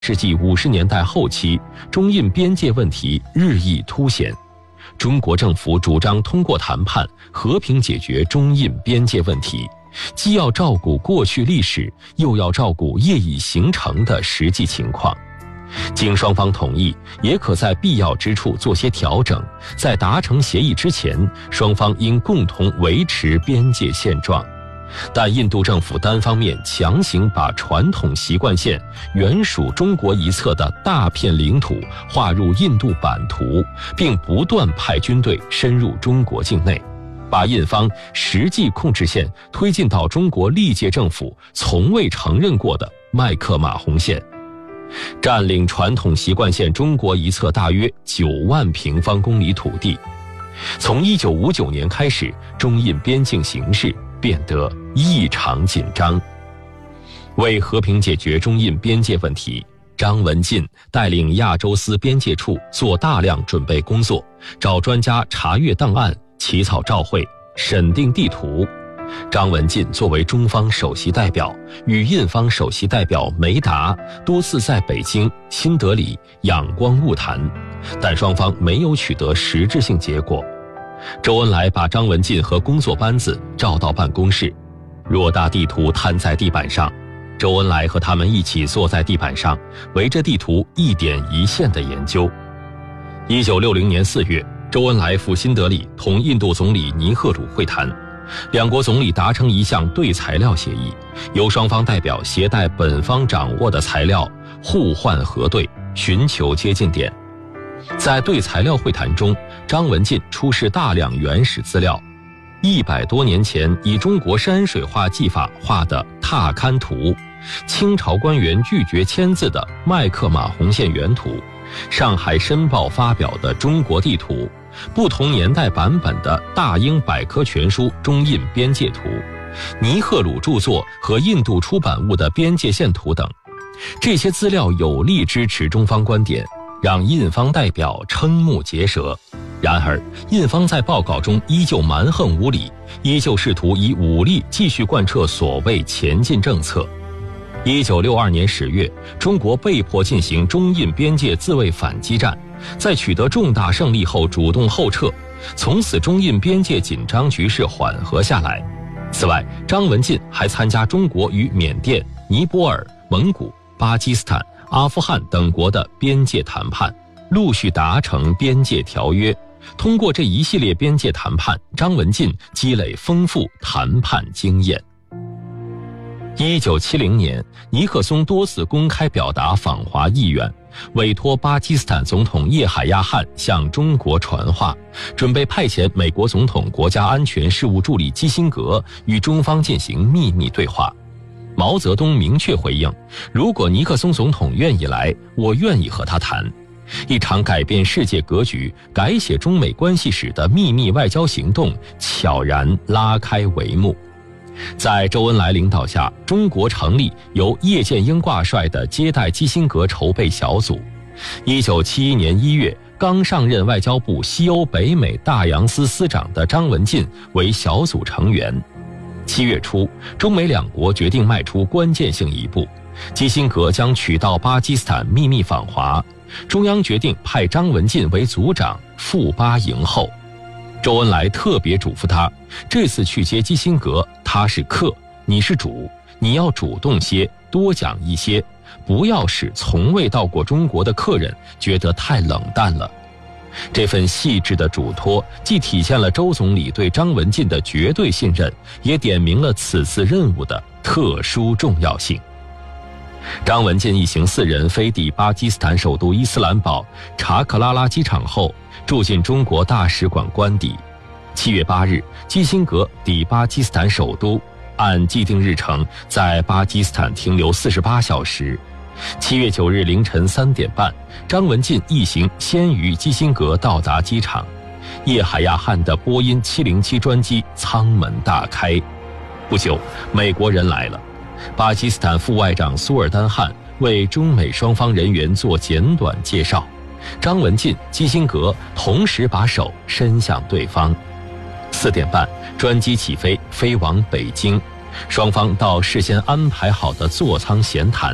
世纪50年代后期，中印边界问题日益凸显。中国政府主张通过谈判和平解决中印边界问题，既要照顾过去历史，又要照顾业已形成的实际情况。经双方同意，也可在必要之处做些调整。在达成协议之前，双方应共同维持边界现状。但印度政府单方面强行把传统习惯线原属中国一侧的大片领土划入印度版图，并不断派军队深入中国境内，把印方实际控制线推进到中国历届政府从未承认过的麦克马洪线，占领传统习惯线中国一侧大约9万平方公里土地。从1959年开始，中印边境形势变得异常紧张。为和平解决中印边界问题，张文进带领亚洲司边界处做大量准备工作，找专家查阅档案，起草照会，审定地图。张文进作为中方首席代表，与印方首席代表梅达多次在北京、新德里仰光晤谈，但双方没有取得实质性结果。周恩来把张文进和工作班子召到办公室，偌大地图摊在地板上，周恩来和他们一起坐在地板上，围着地图一点一线的研究。1960年4月，周恩来赴新德里同印度总理尼赫鲁会谈，两国总理达成一项对材料协议，由双方代表携带本方掌握的材料互换核对，寻求接近点。在对材料会谈中，张文进出示大量原始资料，100多年前以中国山水画技法画的拓勘图，清朝官员拒绝签字的麦克马洪线原图，上海申报发表的中国地图，不同年代版本的大英百科全书中印边界图，尼赫鲁著作和印度出版物的边界线图等。这些资料有力支持中方观点，让印方代表瞠目结舌。然而印方在报告中依旧蛮横无理，依旧试图以武力继续贯彻所谓前进政策。1962年10月，中国被迫进行中印边界自卫反击战，在取得重大胜利后主动后撤，从此中印边界紧张局势缓和下来。此外，张文进还参加中国与缅甸、尼泊尔、蒙古、巴基斯坦、阿富汗等国的边界谈判，陆续达成边界条约。通过这一系列边界谈判，张文进积累丰富谈判经验。1970年，尼克松多次公开表达访华意愿，委托巴基斯坦总统叶海亚汗向中国传话，准备派遣美国总统国家安全事务助理基辛格与中方进行秘密对话。毛泽东明确回应，如果尼克松总统愿意来，我愿意和他谈。一场改变世界格局、改写中美关系史的秘密外交行动悄然拉开帷幕。在周恩来领导下，中国成立由叶剑英挂帅的接待基辛格筹备小组。1971年1月，刚上任外交部西欧北美大洋司司长的张文进为小组成员。7月初，中美两国决定迈出关键性一步，基辛格将取道巴基斯坦秘密访华，中央决定派张文进为组长，赴巴迎候。周恩来特别嘱咐他，这次去接基辛格，他是客，你是主，你要主动些，多讲一些，不要使从未到过中国的客人觉得太冷淡了。这份细致的嘱托既体现了周总理对张文进的绝对信任，也点明了此次任务的特殊重要性。张文进一行4人飞抵巴基斯坦首都伊斯兰堡查克拉拉机场后，住进中国大使馆官邸。7月8日，基辛格抵巴基斯坦首都，按既定日程在巴基斯坦停留48小时。7月9日凌晨3点半，张文进一行先于基辛格到达机场。叶海亚汗的波音707专机舱门大开。不久，美国人来了。巴基斯坦副外长苏尔丹汗为中美双方人员做简短介绍，张文进、基辛格同时把手伸向对方。4点半，专机起飞，飞往北京，双方到事先安排好的座舱闲谈。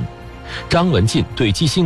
张文进对基辛